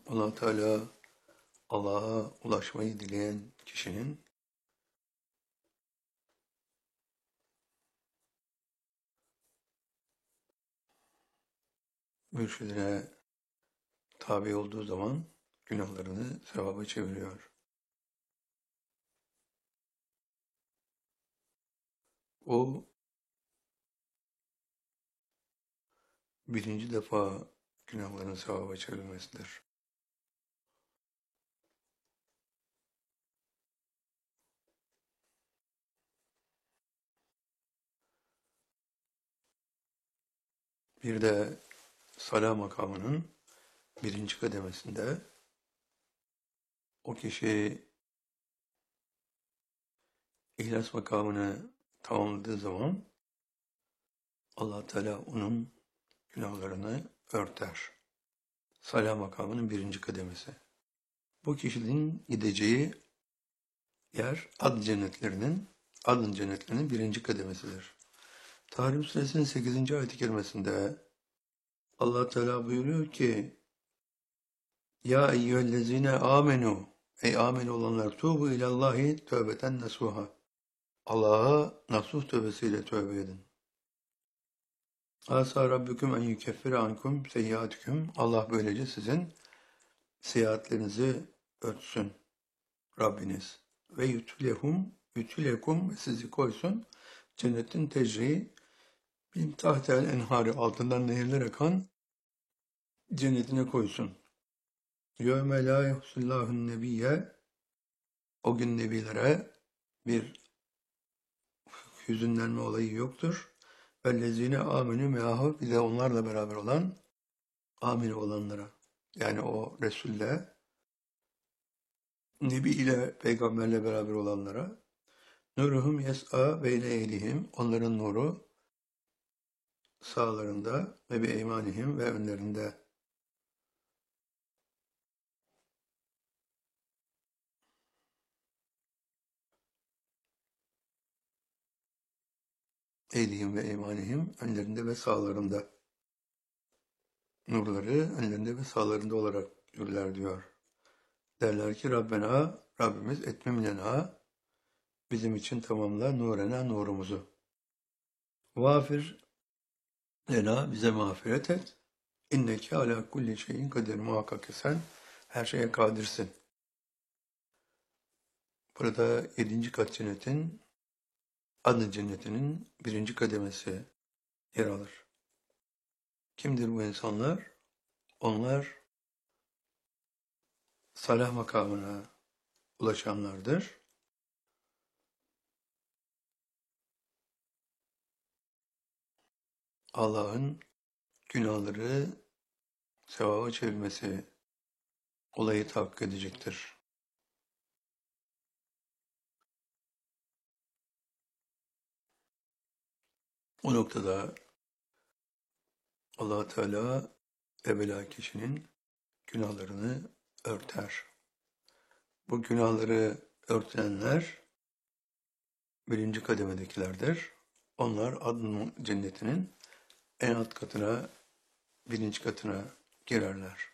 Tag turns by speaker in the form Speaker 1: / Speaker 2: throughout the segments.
Speaker 1: Allah Teala Allah'a ulaşmayı dileyen kişinin mürşidine tabi olduğu zaman günahlarını sevaba çeviriyor. O birinci defa günahların sevaba çevrilmesidir. Bir de salah makamının birinci kademesinde o kişi ihlas makamını tamamladığı zaman Allah Teala onun günahlarını örter. Salah makamının birinci kademesi. Bu kişinin gideceği yer adın cennetlerinin birinci kademesidir. Tahrim Suresinin 8. ayet-i kerimesinde Allah Teala buyuruyor ki Ya eyyühellezine amenu ey amin olanlar tuğbu ilallahi tövbeten nasuha Allah'a nasuh tövbesiyle tövbe edin. Asa rabbüküm en yükeffire ankum seyyiatüküm Allah böylece sizin seyahatlerinizi örtsün Rabbiniz. Ve ütülekum sizi koysun cennetin tecri bin tahtel enhari altından nehirler akan cennetine koysun. Yevme la yuhsullahun nebiyye o gün nebilere bir hüzünlenme olayı yoktur. Vellezine amenü meahu bir de onlarla beraber olan amin olanlara yani o Resul'le Nebi ile peygamberle beraber olanlara nuruhum yes'a beyne eylihim onların nuru sağlarında ve bi eymanihim ve önlerinde. Eylihim ve eymanihim önlerinde ve sağlarında. Nurları önlerinde ve sağlarında olarak yürürler diyor. Derler ki Rabbena, Rabbimiz etmemlena bizim için tamamla nurena nurumuzu. Vafir lena bize mağfiret et. İnneke ala kulli şeyin kadir muhakkak ki sen her şeye kadirsin. Burada 7. kat cennetin adın cennetinin birinci kademesi yer alır. Kimdir bu insanlar? Onlar salah makamına ulaşanlardır. Allah'ın günahları sevaba çevirmesi olayı tahakkuk edecektir. O noktada Allah Teala evvela kişinin günahlarını örter. Bu günahları örtenler birinci kademedekilerdir. Onlar adın cennetinin en alt katına, birinci katına girerler.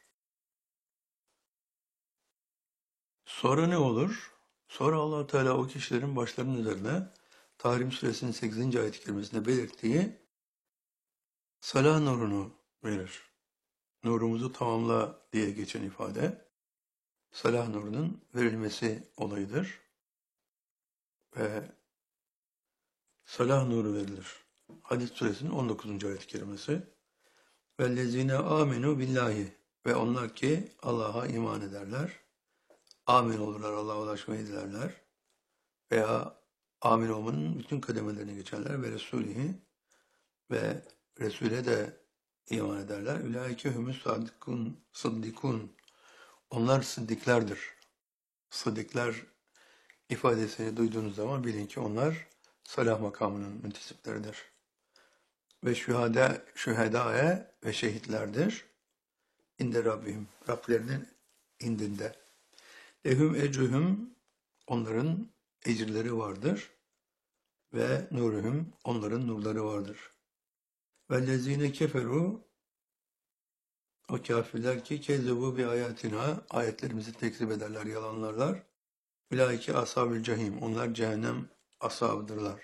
Speaker 1: Sonra ne olur? Sonra Allah Teala o kişilerin başlarının üzerine Tahrim Suresinin 8. ayet-i kerimesinde belirttiği salah nurunu verir. Nurumuzu tamamla diye geçen ifade salah nurunun verilmesi olayıdır. Ve salah nuru verilir. Hadid Suresinin 19. ayet-i kerimesi vellezine amenu billahi ve onlar ki Allah'a iman ederler. Amin olurlar, Allah'a ulaşmayı dilerler. Veya amin olmanın bütün kademelerini geçerler ve Resulihi ve Resul'e de iman ederler. Ulaike humus sıddikun. Onlar sıddıklardır. Sıddıklar ifadesini duyduğunuz zaman bilin ki onlar salah makamının müntesipleridir. Ve şühedâe ve şehitlerdir. İnde Rabbihim. Rablerinin indinde. Lehum ecruhum onların ecirleri vardır. Ve nuruhum onların nurları vardır. Vellezine keferu O kafirler ki kezzebu bi ayatina, ayetlerimizi tekzip ederler, yalanlarlar. Ulaike ashabül cehim, onlar cehennem ashabıdırlar.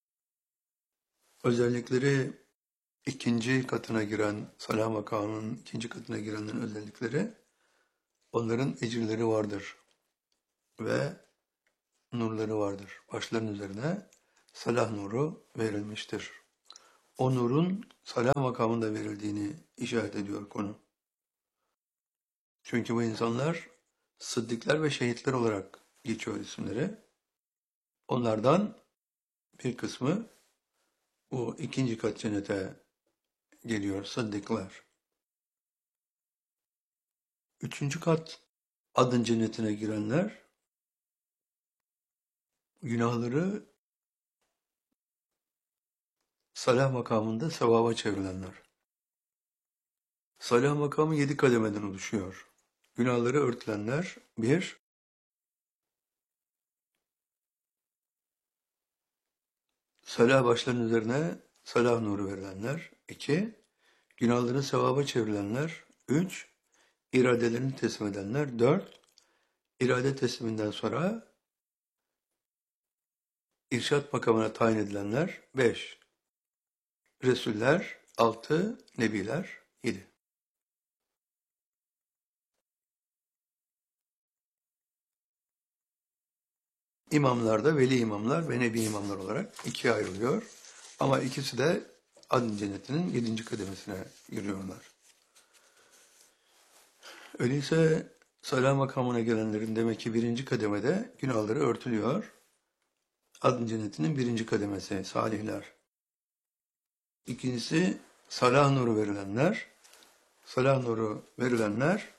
Speaker 1: Özellikleri ikinci katına giren, salah makamının ikinci katına girenlerin özellikleri, onların ecirleri vardır ve nurları vardır. Başların üzerine salah nuru verilmiştir. O nurun salah makamında verildiğini işaret ediyor konu. Çünkü bu insanlar sıddıklar ve şehitler olarak geçiyor isimleri. Onlardan bir kısmı bu ikinci kat cennete geliyor, sıddıklar. Üçüncü kat adın cennetine girenler, günahları salah makamında sevaba çevrilenler. Salah makamı 7 kademeden oluşuyor. Günahları örtülenler, bir, salah başlarının üzerine salah nuru verilenler, iki, günahlarını sevaba çevrilenler, üç, iradelerini teslim edenler, dört, irade tesliminden sonra irşat makamına tayin edilenler, beş, Resuller, altı, Nebiler, yedi. İmamlar da veli imamlar ve nebi imamlar olarak ikiye ayrılıyor. Ama ikisi de adın cennetinin 7. kademesine giriyorlar. Öyleyse salah makamına gelenlerin demek ki 1. kademede günahları örtülüyor. Adın cennetinin 1. kademesi salihler. İkincisi salah nuru verilenler. Salah nuru verilenler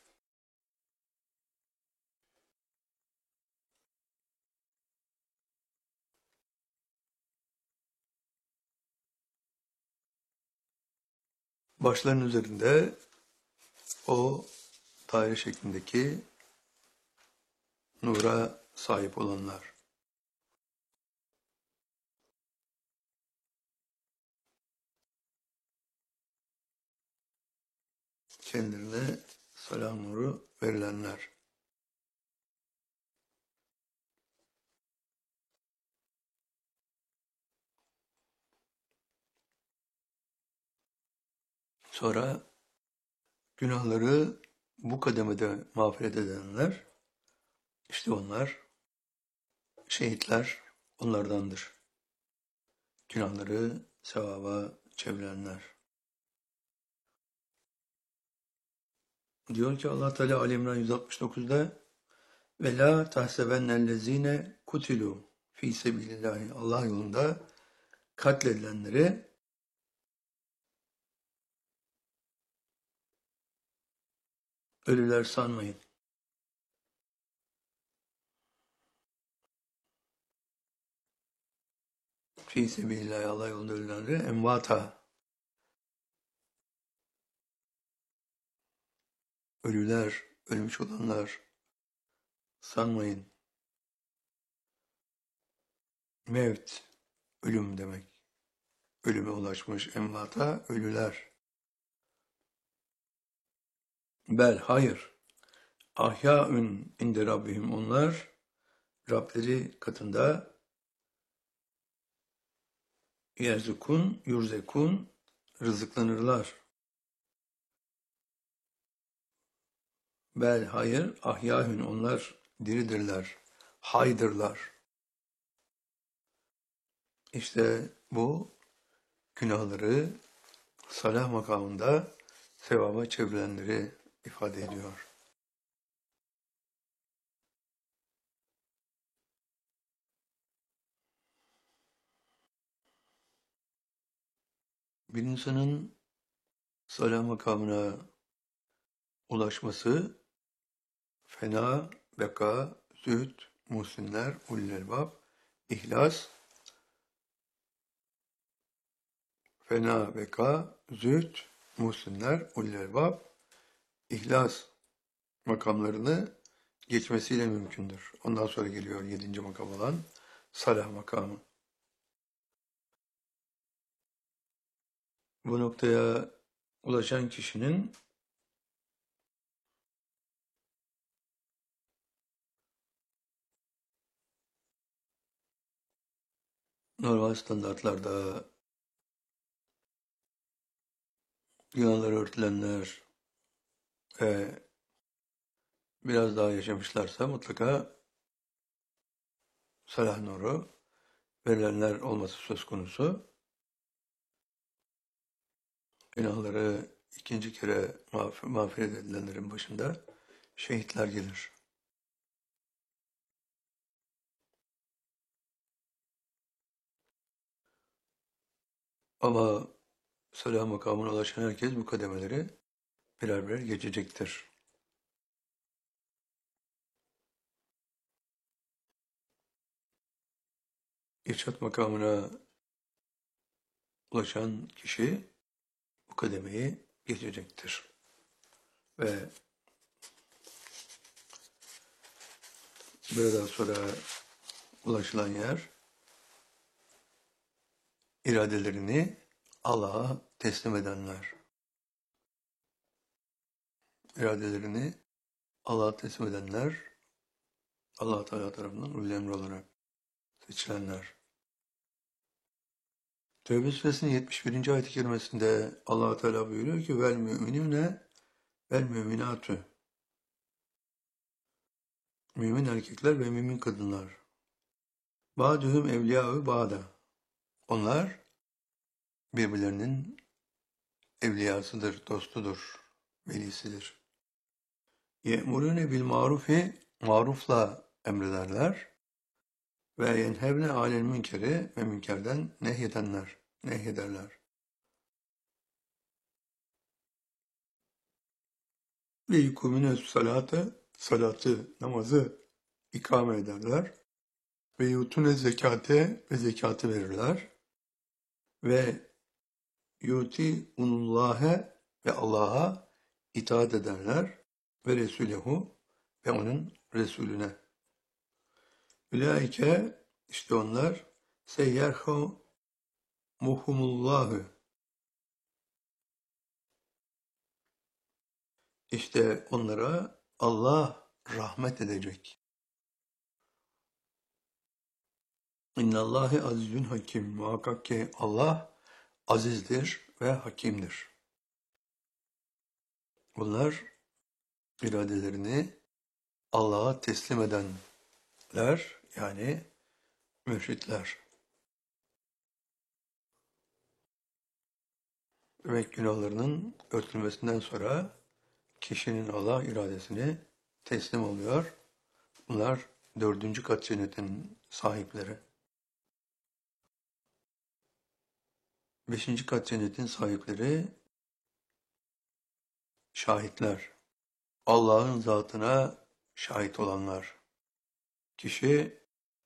Speaker 1: başlarının üzerinde o daire şeklindeki nura sahip olanlar. Kendilerine salah nuru verilenler. Sonra günahları bu kademede mağfiret edenler, işte onlar, şehitler onlardandır. Günahları sevaba çevirenler. Diyor ki Allah Teala Ali İmran 169'da ve la tahsebennellezine kutilu fi sebilillahi, Allah yolunda katledilenleri ölüler sanmayın. Fi sebilillahi, Allah yolunda ölenleri envata, ölüler, ölmüş olanlar sanmayın. Mevt, ölüm demek. Ölüme ulaşmış, envata, ölüler. Bel, hayır. Ahyaün inde Rabbihim, onlar Rableri katında yerzukun, yurzekun, rızıklanırlar. Bel, hayır. Ahyahün, onlar diridirler, haydırlar. İşte bu günahları salah makamında sevaba çevrilenleri ifade ediyor. Bir insanın salah makamına ulaşması fena, beka, zühd, muhsinler, ulul elbab, ihlas, fena, beka, zühd, muhsinler, ulul elbab, ihlas makamlarını geçmesiyle mümkündür. Ondan sonra geliyor 7. makam olan salah makamı. Bu noktaya ulaşan kişinin normal standartlarda günahları örtülenler ve biraz daha yaşamışlarsa mutlaka salah nuru verilenler olması söz konusu. Günahları ikinci kere mağfiret edilenlerin başında şehitler gelir. Ama salah makamına ulaşan herkes bu kademeleri birer birer geçecektir. İrşad makamına ulaşan kişi bu kademeyi geçecektir. Ve buradan sonra ulaşılan yer iradelerini Allah'a teslim edenler. İradelerini Allah'a teslim edenler, Allah Teala tarafından ulul emri olarak seçilenler. Tevbe suresinin 71. ayet-i kerimesinde Allah Teala buyuruyor ki vel müminine vel müminatü. Mümin erkekler ve mümin kadınlar. Ba'duhum evliyâ'ü ba'da. Onlar birbirlerinin evliyasıdır, dostudur, velisidir. Ye'murûne bil marufi, marufla emrederler. Ve yenhevne alel münkeri ve münkerden nehyederler. Ve yukumine salatı, namazı ikame ederler. Ve yutune zekate ve zekatı verirler. Ve yuti unullâhe ve Allah'a itaat ederler. Ve Resulehu ve onun Resulüne. Ülaike işte onlar seyyerhu muhumullahü. İşte onlara Allah rahmet edecek. İnnallâhe azizün hakim. Muhakkak ki Allah azizdir ve hakimdir. Bunlar iradelerini Allah'a teslim edenler, yani mürşitler. Demek günahlarının örtülmesinden sonra kişinin Allah iradesini teslim oluyor. Bunlar 4. kat cennetin sahipleri. 5. kat cennetin sahipleri şahitler. Allah'ın zatına şahit olanlar. Kişi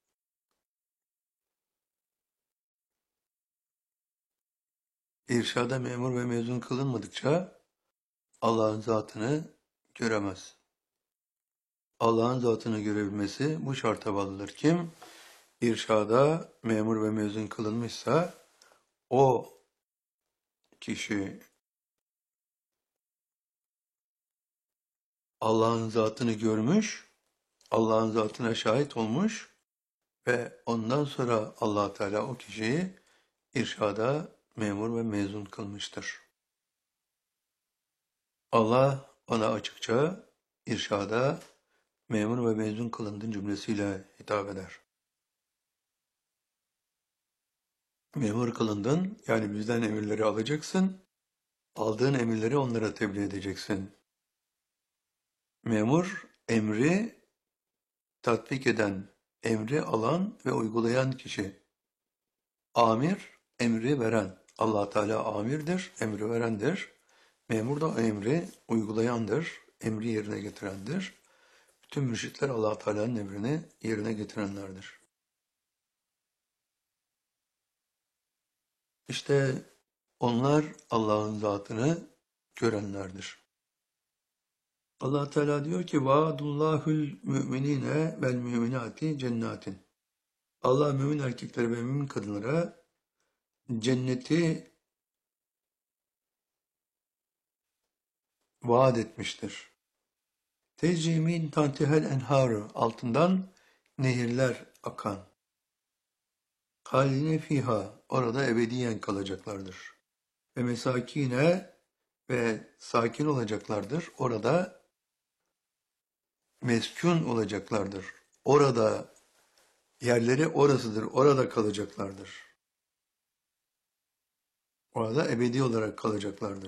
Speaker 1: irşada memur ve mezun kılınmadıkça Allah'ın zatını göremez. Allah'ın zatını görebilmesi bu şarta bağlıdır. Kim irşada memur ve mezun kılınmışsa o kişi Allah'ın zatını görmüş, Allah'ın zatına şahit olmuş ve ondan sonra Allah Teala o kişiyi irşada memur ve mezun kılmıştır. Allah ona açıkça irşada memur ve mezun kılındın cümlesiyle hitap eder. Memur kılındın, yani bizden emirleri alacaksın, aldığın emirleri onlara tebliğ edeceksin. Memur, emri tatbik eden, emri alan ve uygulayan kişi. Amir, emri veren. Allah Teala amirdir, emri verendir. Memur da emri uygulayandır, emri yerine getirendir. Bütün mürşitler Allah Teala'nın emrini yerine getirenlerdir. İşte onlar Allah'ın zatını görenlerdir. Allah Teala diyor ki vaadullahül müminine vel müminati cennatin. Allah mümin erkeklere ve mümin kadınlara cenneti vaat etmiştir. Tecri tantihel enharu, altından nehirler akan. Haline fiha, orada ebediyen kalacaklardır. Ve mesakine, ve sakin olacaklardır. Orada meskun olacaklardır. Orada yerleri orasıdır. Orada kalacaklardır. Orada ebedi olarak kalacaklardır.